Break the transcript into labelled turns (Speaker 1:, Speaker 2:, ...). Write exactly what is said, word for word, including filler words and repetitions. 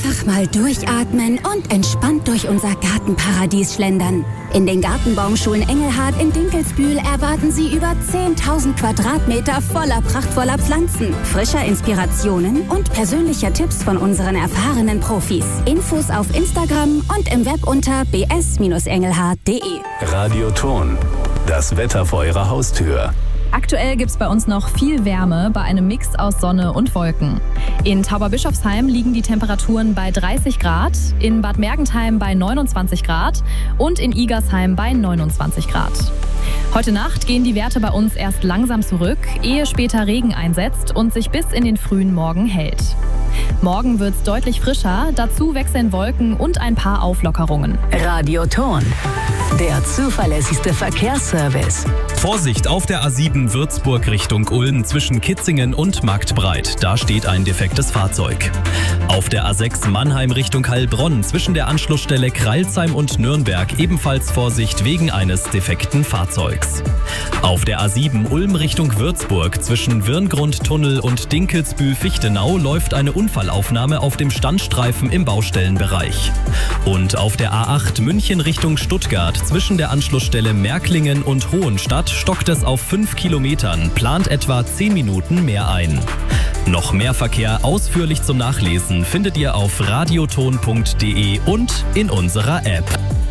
Speaker 1: Einfach mal durchatmen und entspannt durch unser Gartenparadies schlendern. In den Gartenbaumschulen Engelhard in Dinkelsbühl erwarten Sie über zehntausend Quadratmeter voller prachtvoller Pflanzen, frischer Inspirationen und persönlicher Tipps von unseren erfahrenen Profis. Infos auf Instagram und im Web unter b s Bindestrich engelhard punkt de.
Speaker 2: Radioton. Das Wetter vor Ihrer Haustür.
Speaker 3: Aktuell gibt es bei uns noch viel Wärme bei einem Mix aus Sonne und Wolken. In Tauberbischofsheim liegen die Temperaturen bei dreißig Grad, in Bad Mergentheim bei neunundzwanzig Grad und in Igersheim bei neunundzwanzig Grad. Heute Nacht gehen die Werte bei uns erst langsam zurück, ehe später Regen einsetzt und sich bis in den frühen Morgen hält. Morgen wird es deutlich frischer, dazu wechseln Wolken und ein paar Auflockerungen.
Speaker 4: Radioton, der zuverlässigste Verkehrsservice.
Speaker 5: Vorsicht auf der A sieben Würzburg Richtung Ulm zwischen Kitzingen und Marktbreit. Da steht ein defektes Fahrzeug. Auf der A sechs Mannheim Richtung Heilbronn zwischen der Anschlussstelle Kreilsheim und Nürnberg ebenfalls Vorsicht wegen eines defekten Fahrzeugs. Auf der A sieben Ulm Richtung Würzburg zwischen Wirngrundtunnel und Dinkelsbühl-Fichtenau läuft eine Unfallaufnahme auf dem Standstreifen im Baustellenbereich. Und auf der A acht München Richtung Stuttgart zwischen der Anschlussstelle Märklingen und Hohenstadt stockt es auf fünf Kilometern, plant etwa zehn Minuten mehr ein. Noch mehr Verkehr ausführlich zum Nachlesen findet ihr auf radioton punkt de und in unserer App.